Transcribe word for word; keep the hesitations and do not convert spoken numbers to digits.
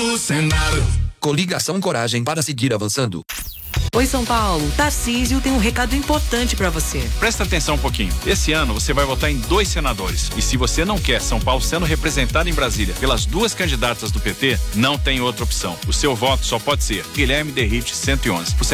no Senado. Coligação Coragem para seguir avançando. Oi, São Paulo. Tarcísio tem um recado importante pra você. Presta atenção um pouquinho. Esse ano você vai votar em dois senadores. E se você não quer São Paulo sendo representado em Brasília pelas duas candidatas do P T, não tem outra opção. O seu voto só pode ser Guilherme Derrite cento e onze.